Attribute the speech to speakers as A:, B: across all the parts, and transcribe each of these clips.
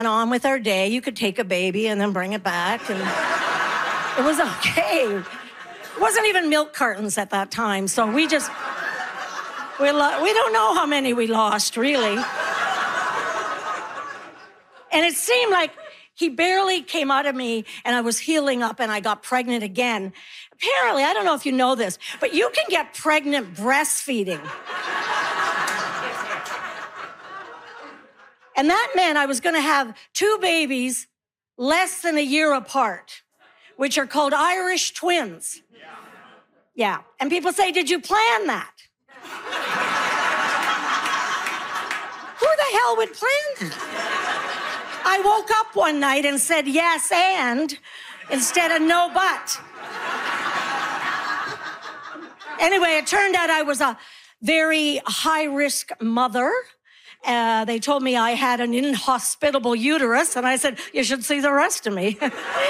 A: on with our day. You could take a baby and then bring it back, and it was okay. It wasn't even milk cartons at that time, so we don't know how many we lost, really. And it seemed like he barely came out of me, and I was healing up, and I got pregnant again. Apparently, I don't know if you know this, but you can get pregnant breastfeeding. And that meant I was going to have 2 babies less than a year apart, which are called Irish twins. Yeah. And people say, did you plan that? Who the hell would plan that? I woke up one night and said yes and instead of no but. Anyway, it turned out I was a very high-risk mother. They told me I had an inhospitable uterus, and I said, you should see the rest of me.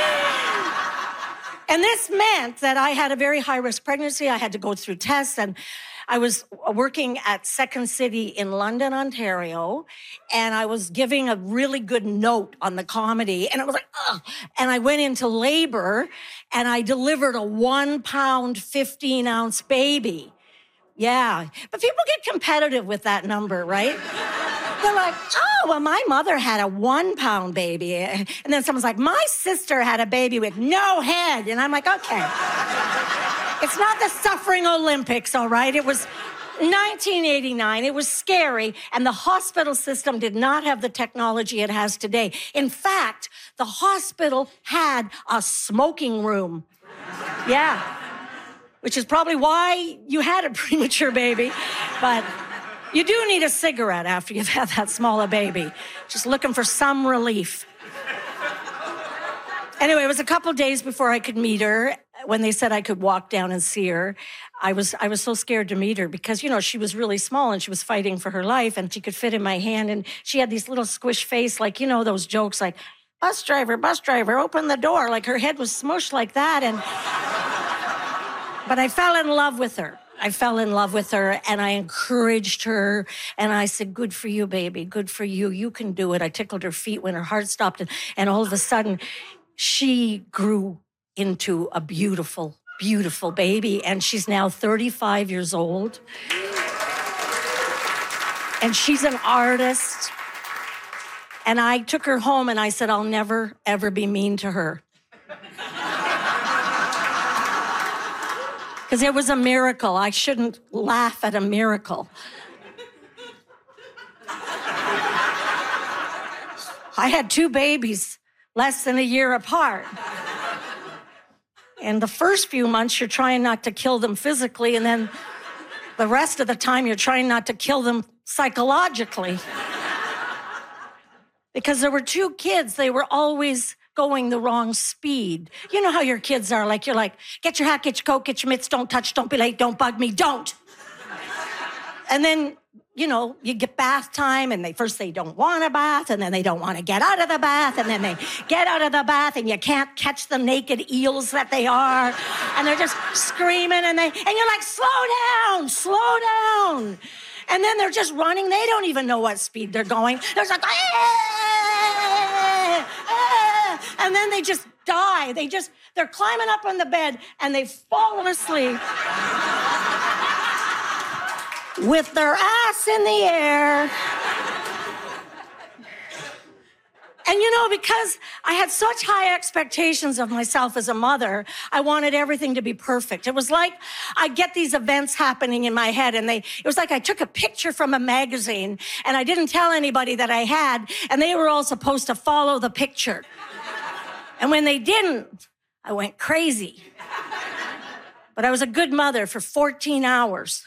A: And this meant that I had a very high-risk pregnancy. I had to go through tests, and I was working at Second City in London, Ontario, and I was giving a really good note on the comedy, and it was like, ugh. And I went into labor, and I delivered a 1 pound, 15-ounce baby. Yeah, but people get competitive with that number, right? They're like, oh, well, my mother had a 1 pound baby. And then someone's like, my sister had a baby with no head. And I'm like, okay. It's not the suffering Olympics, all right? It was 1989. It was scary. And the hospital system did not have the technology it has today. In fact, the hospital had a smoking room. Yeah. Which is probably why you had a premature baby. But you do need a cigarette after you've had that small a baby. Just looking for some relief. Anyway, it was a couple days before I could meet her. When they said I could walk down and see her, I was so scared to meet her because, you know, she was really small and she was fighting for her life and she could fit in my hand. And she had these little squish face, like, you know, those jokes like, bus driver, open the door. Like her head was smushed like that. But I fell in love with her. And I encouraged her. And I said, good for you, baby. Good for you. You can do it. I tickled her feet when her heart stopped. And all of a sudden, she grew into a beautiful, beautiful baby. And she's now 35 years old. And she's an artist. And I took her home and I said, I'll never, ever be mean to her. Because it was a miracle. I shouldn't laugh at a miracle. I had 2 babies less than a year apart. And the first few months, you're trying not to kill them physically, and then the rest of the time, you're trying not to kill them psychologically. Because there were 2 kids, they were always going the wrong speed. You know how your kids are, like, you're like, get your hat, get your coat, get your mitts, don't touch, don't be late, don't bug me, don't. And then, you know, you get bath time, and first they don't want a bath, and then they don't want to get out of the bath, and then they get out of the bath, and you can't catch the naked eels that they are, and they're just screaming, and you're like, slow down. And then they're just running. They don't even know what speed they're going. They're just like, and then they just die. They're climbing up on the bed, and they've fallen asleep with their ass in the air. And, you know, because I had such high expectations of myself as a mother, I wanted everything to be perfect. It was like I'd get these events happening in my head, and it was like I took a picture from a magazine, and I didn't tell anybody that I had, and they were all supposed to follow the picture. And when they didn't, I went crazy. But I was a good mother for 14 hours.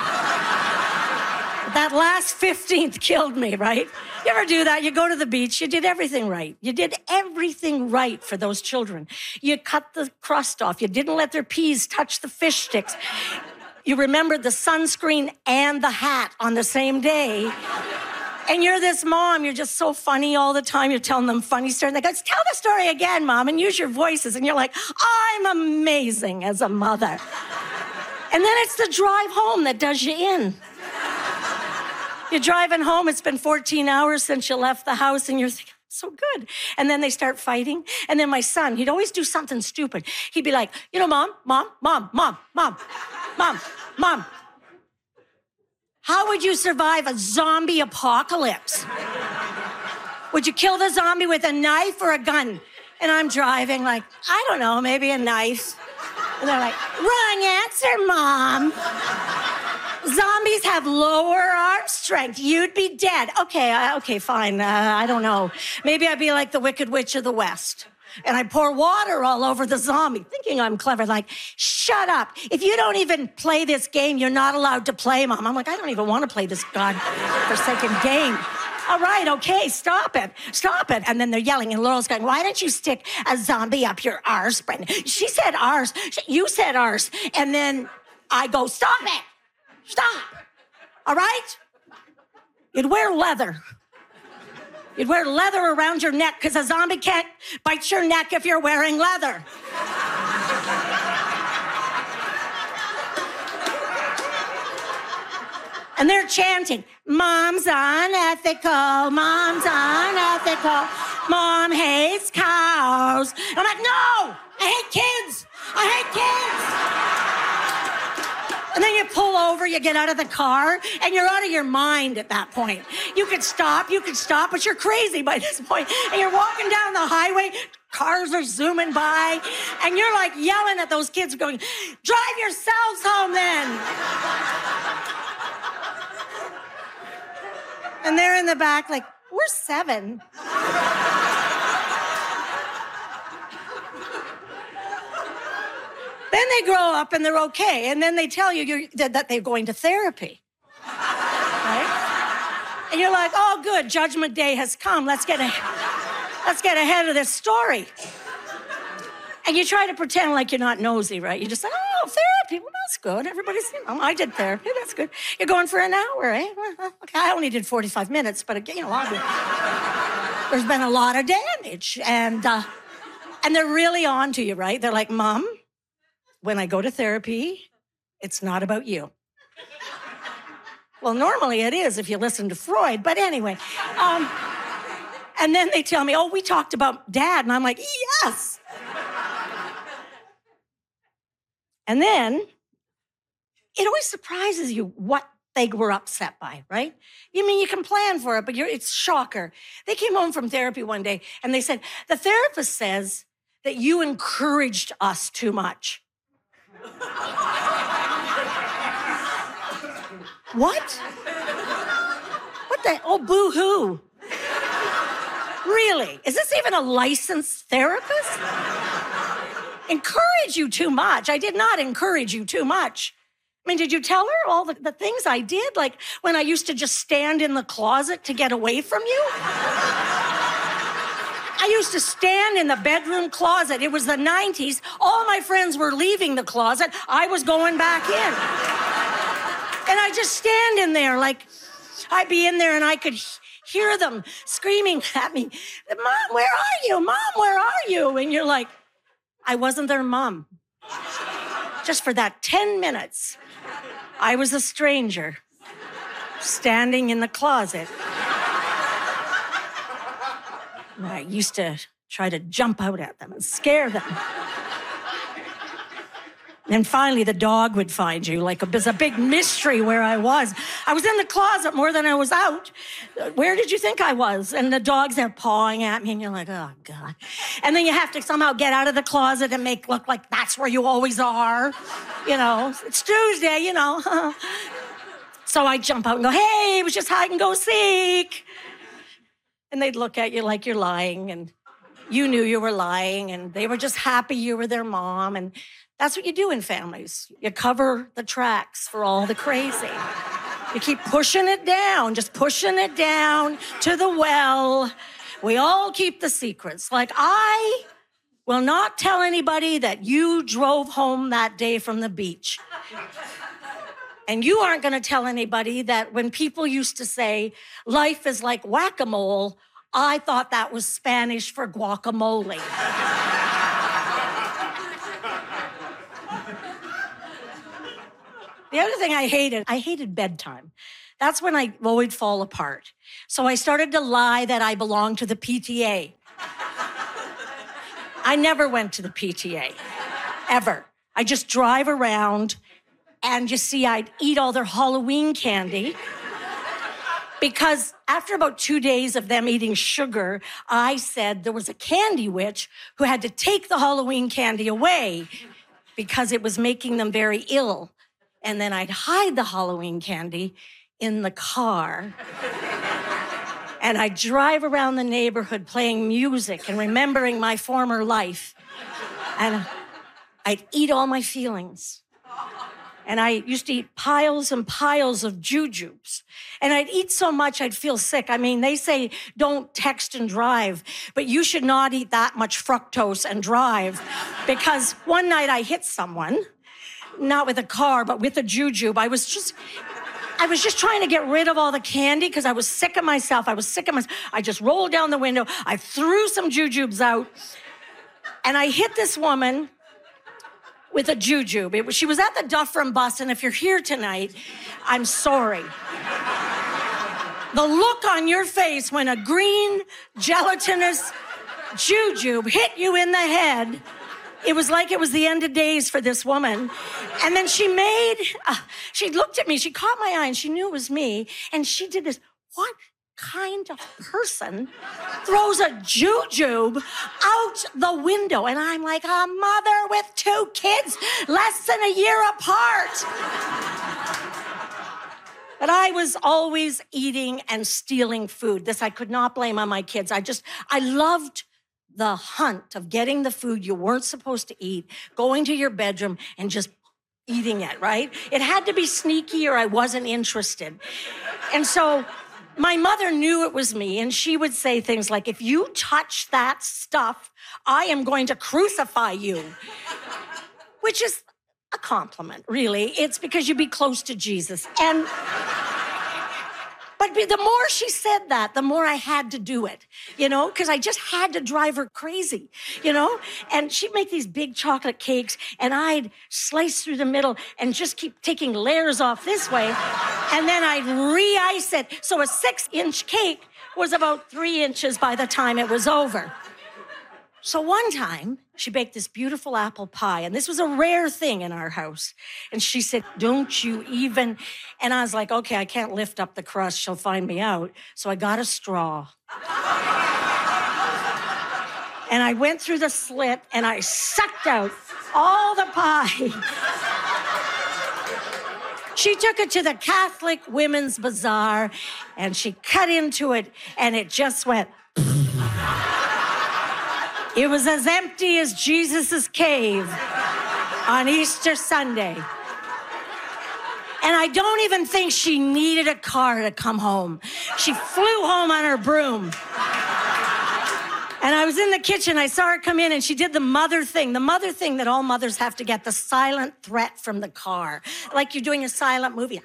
A: That last 15th killed me, right? You ever do that? You go to the beach, you did everything right. You did everything right for those children. You cut the crust off. You didn't let their peas touch the fish sticks. You remembered the sunscreen and the hat on the same day. And you're this mom, you're just so funny all the time. You're telling them funny stories. They go, tell the story again, Mom, and use your voices. And you're like, I'm amazing as a mother. And then it's the drive home that does you in. You're driving home, it's been 14 hours since you left the house, and you're thinking, So good. And then they start fighting. And then my son, he'd always do something stupid. He'd be like, Mom, how would you survive a zombie apocalypse? Would you kill the zombie with a knife or a gun? And I'm driving like, I don't know, maybe a knife. And they're like, wrong answer, Mom. Zombies have lower arm strength. You'd be dead. Okay, fine. I don't know. Maybe I'd be like the Wicked Witch of the West. And I pour water all over the zombie, thinking I'm clever. Like, shut up. If you don't even play this game, you're not allowed to play, Mom. I'm like, I don't even want to play this godforsaken game. All right, okay, stop it. And then they're yelling, and Laurel's going, why don't you stick a zombie up your arse, Brendan? She said arse. You said arse. And then I go, stop it. Stop. All right? You'd wear leather. You'd wear leather around your neck because a zombie can't bite your neck if you're wearing leather. And they're chanting, Mom's unethical, Mom's unethical, Mom hates cows. I'm like, no, I hate kids. And then you pull over, you get out of the car, and you're out of your mind at that point. You could stop, but you're crazy by this point. And you're walking down the highway, cars are zooming by, and you're like yelling at those kids going, drive yourselves home then. And they're in the back like, we're 7. Then they grow up and they're okay. And then they tell you that they're going to therapy. Right? And you're like, oh, good, Judgment Day has come. Let's get ahead of this story. And you try to pretend like you're not nosy, right? You just say, oh, therapy, well, that's good. Everybody's, I did therapy, that's good. You're going for an hour, eh? Well, okay, I only did 45 minutes, but again, there's been a lot of damage. And they're really on to you, right? They're like, Mom, when I go to therapy, it's not about you. Well, normally it is if you listen to Freud, but anyway. And then they tell me, oh, we talked about Dad. And I'm like, yes. And then it always surprises you what they were upset by, right? You can plan for it, but it's shocker. They came home from therapy one day and they said, the therapist says that you encouraged us too much. What? What the? Oh, boo-hoo. Really? Is this even a licensed therapist? Encourage you too much. I did not encourage you too much. Did you tell her all the things I did? Like when I used to just stand in the closet to get away from you? I used to stand in the bedroom closet. It was the 90s. All my friends were leaving the closet. I was going back in. And I just stand in there like I'd be in there and I could hear them screaming at me, Mom, where are you? Mom, where are you? And you're like, I wasn't their mom. Just for that 10 minutes, I was a stranger standing in the closet. And I used to try to jump out at them and scare them. And finally, the dog would find you, like it was a big mystery where I was. I was in the closet more than I was out. Where did you think I was? And the dogs are pawing at me, and you're like, oh, God. And then you have to somehow get out of the closet and make look like that's where you always are. It's Tuesday, So I jump out and go, hey, it was just hide and go seek. And they'd look at you like you're lying, and you knew you were lying, and they were just happy you were their mom, and that's what you do in families. You cover the tracks for all the crazy. You keep pushing it down, just pushing it down to the well. We all keep the secrets. Like, I will not tell anybody that you drove home that day from the beach. And you aren't going to tell anybody that when people used to say, life is like whack-a-mole, I thought that was Spanish for guacamole. The other thing I hated bedtime. That's when I would fall apart. So I started to lie that I belonged to the PTA. I never went to the PTA, ever. I just drive around, and you see, I'd eat all their Halloween candy. Because after about 2 days of them eating sugar, I said there was a candy witch who had to take the Halloween candy away because it was making them very ill. And then I'd hide the Halloween candy in the car. And I'd drive around the neighborhood playing music and remembering my former life. And I'd eat all my feelings. And I used to eat piles and piles of jujubes. And I'd eat so much I'd feel sick. I mean, they say don't text and drive, but you should not eat that much fructose and drive. Because one night I hit someone, not with a car, but with a jujube. I was just trying to get rid of all the candy because I was sick of myself. I just rolled down the window. I threw some jujubes out, and I hit this woman with a jujube. She was at the Dufferin bus, and if you're here tonight, I'm sorry. The look on your face when a green, gelatinous jujube hit you in the head, it was like it was the end of days for this woman. And then she looked at me, she caught my eye, and she knew it was me, and she did this, what kind of person throws a jujube out the window? And I'm like, a mother with 2 kids, less than a year apart. But I was always eating and stealing food. This I could not blame on my kids. I loved the hunt of getting the food you weren't supposed to eat, going to your bedroom and just eating it, right? It had to be sneaky or I wasn't interested. And so my mother knew it was me, and she would say things like, if you touch that stuff, I am going to crucify you, which is a compliment, really. It's because you'd be close to Jesus. But the more she said that, the more I had to do it, because I just had to drive her crazy, And she'd make these big chocolate cakes, and I'd slice through the middle and just keep taking layers off this way, and then I'd re-ice it. So a 6-inch cake was about 3 inches by the time it was over. So one time, she baked this beautiful apple pie, and this was a rare thing in our house. And she said, don't you even... And I was like, okay, I can't lift up the crust. She'll find me out. So I got a straw. And I went through the slit, and I sucked out all the pie. She took it to the Catholic Women's Bazaar, and she cut into it, and it just went... It was as empty as Jesus' cave on Easter Sunday. And I don't even think she needed a car to come home. She flew home on her broom. And I was in the kitchen, I saw her come in, and she did the mother thing that all mothers have to get, the silent threat from the car. Like you're doing a silent movie.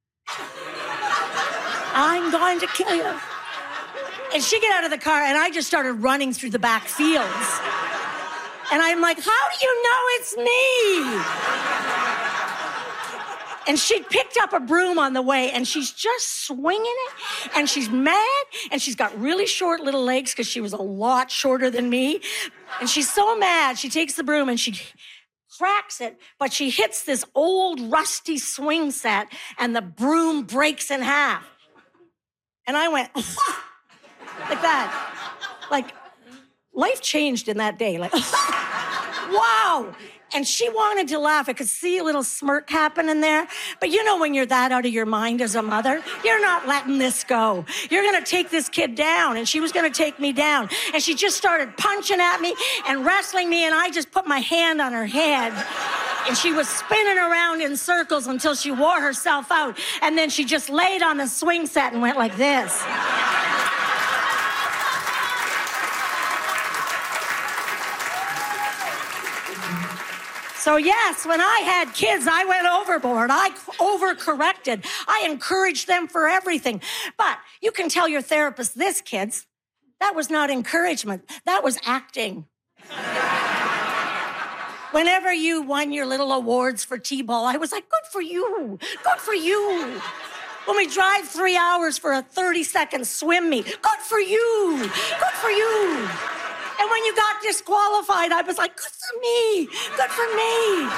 A: I'm going to kill you. And she got out of the car, and I just started running through the back fields. And I'm like, how do you know it's me? And she picked up a broom on the way, and she's just swinging it, and she's mad, and she's got really short little legs because she was a lot shorter than me. And she's so mad, she takes the broom and she cracks it, but she hits this old rusty swing set, and the broom breaks in half. And I went... like that. Like, life changed in that day. Like, wow. And she wanted to laugh. I could see a little smirk happening there. But when you're that out of your mind as a mother, you're not letting this go. You're going to take this kid down. And she was going to take me down. And she just started punching at me and wrestling me. And I just put my hand on her head. And she was spinning around in circles until she wore herself out. And then she just laid on the swing set and went like this. So yes, when I had kids, I went overboard. I overcorrected. I encouraged them for everything. But you can tell your therapist this, kids, that was not encouragement. That was acting. Whenever you won your little awards for T-ball, I was like, good for you. Good for you. when we drive 3 hours for a 30-second swim meet. Good for you. Good for you. And when you got disqualified, I was like, good for me. Good for me.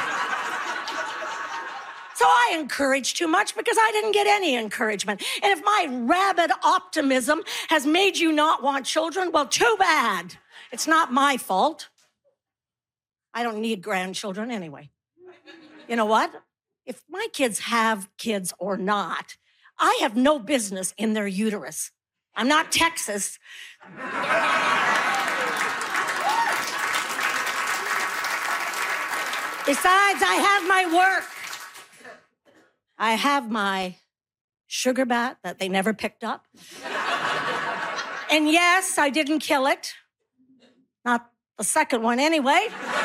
A: So I encouraged too much because I didn't get any encouragement. And if my rabid optimism has made you not want children, well, too bad. It's not my fault. I don't need grandchildren anyway. You know what? If my kids have kids or not, I have no business in their uterus. I'm not Texas. Besides, I have my work. I have my sugar bat that they never picked up. And yes, I didn't kill it. Not the second one anyway.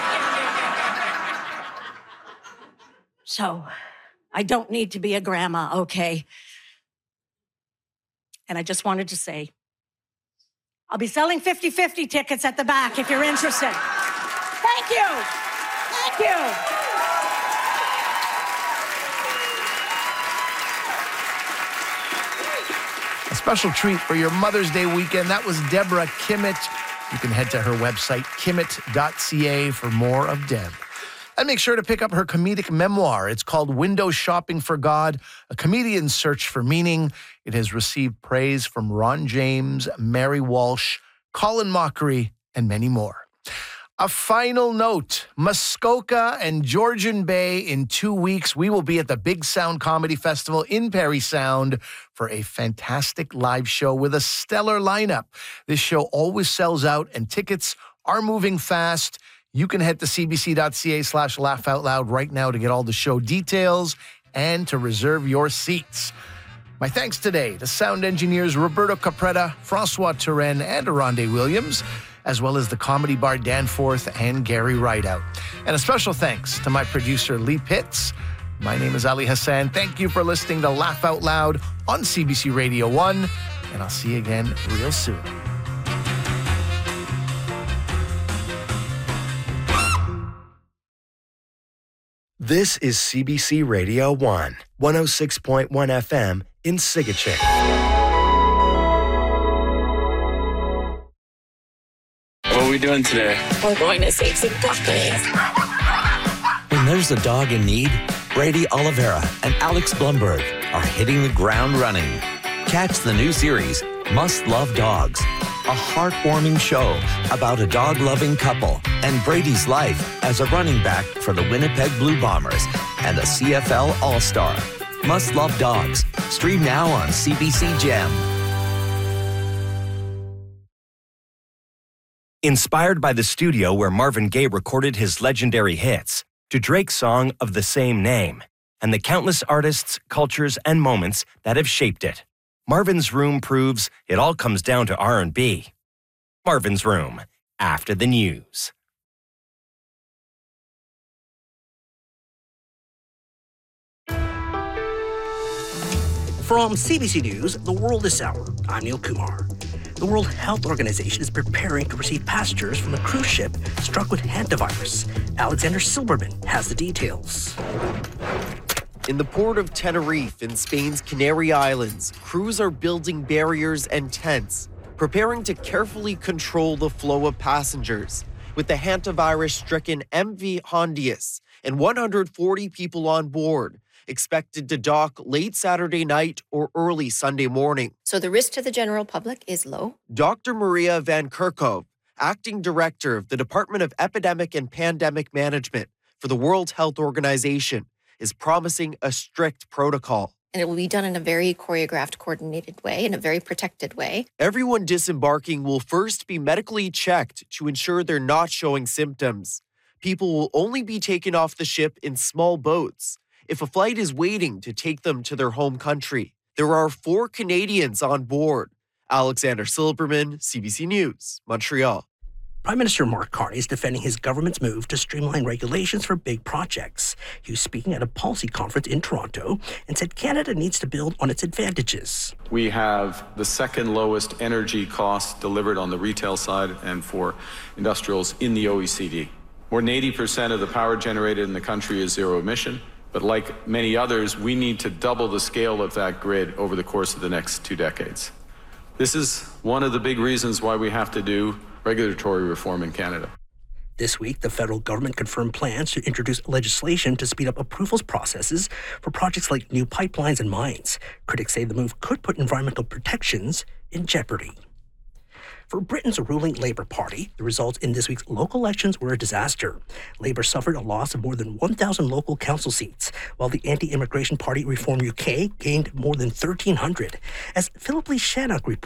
A: So, I don't need to be a grandma, okay? And I just wanted to say, I'll be selling 50-50 tickets at the back if you're interested. Thank you. Thank you.
B: A special treat for your Mother's Day weekend. That was Deborah Kimmett. You can head to her website, kimmett.ca, for more of Deb. And make sure to pick up her comedic memoir. It's called Window Shopping for God, A Comedian's Search for Meaning. It has received praise from Ron James, Mary Walsh, Colin Mockery, and many more. A final note, Muskoka and Georgian Bay in 2 weeks. We will be at the Big Sound Comedy Festival in Parry Sound for a fantastic live show with a stellar lineup. This show always sells out and tickets are moving fast. You can head to cbc.ca/laughoutloud right now to get all the show details and to reserve your seats. My thanks today to sound engineers Roberto Capretta, Francois Turenne, and Aronde Williams, as well as the Comedy Bar Danforth and Gary Rideout. And a special thanks to my producer, Lee Pitts. My name is Ali Hassan. Thank you for listening to Laugh Out Loud on CBC Radio 1, and I'll see you again real soon.
C: This is CBC Radio 1, 106.1 FM in Sigachik.
D: What are we doing today?
E: We're going to save some puppies.
F: When there's a dog in need, Brady Oliveira and Alex Blumberg are hitting the ground running. Catch the new series, Must Love Dogs, a heartwarming show about a dog-loving couple and Brady's life as a running back for the Winnipeg Blue Bombers and a CFL All-Star. Must Love Dogs. Stream now on CBC Gem.
C: Inspired by the studio where Marvin Gaye recorded his legendary hits, to Drake's song of the same name, and the countless artists, cultures, and moments that have shaped it, Marvin's Room proves it all comes down to R&B. Marvin's Room, after the news.
G: From CBC News, The World This Hour, I'm Neil Kumar. The World Health Organization is preparing to receive passengers from a cruise ship struck with hantavirus. Alexander Silberman has the details.
H: In the port of Tenerife in Spain's Canary Islands, crews are building barriers and tents, preparing to carefully control the flow of passengers. With the hantavirus-stricken MV Hondius and 140 people on board, expected to dock late Saturday night or early Sunday morning.
I: So the risk to the general public is low.
H: Dr. Maria Van Kerkhove, acting director of the Department of Epidemic and Pandemic Management for the World Health Organization, is promising a strict protocol.
I: And it will be done in a very choreographed, coordinated way, in a very protected way.
H: Everyone disembarking will first be medically checked to ensure they're not showing symptoms. People will only be taken off the ship in small boats if a flight is waiting to take them to their home country. There are 4 Canadians on board. Alexander Silberman, CBC News, Montreal.
G: Prime Minister Mark Carney is defending his government's move to streamline regulations for big projects. He was speaking at a policy conference in Toronto and said Canada needs to build on its advantages.
J: We have the second lowest energy costs delivered on the retail side and for industrials in the OECD. More than 80% of the power generated in the country is zero emission. But like many others, we need to double the scale of that grid over the course of the next 2 decades. This is one of the big reasons why we have to do regulatory reform in Canada.
G: This week, the federal government confirmed plans to introduce legislation to speed up approvals processes for projects like new pipelines and mines. Critics say the move could put environmental protections in jeopardy. For Britain's ruling Labour Party, the results in this week's local elections were a disaster. Labour suffered a loss of more than 1,000 local council seats, while the anti-immigration party Reform UK gained more than 1,300. As Philip Lee Shannock reports,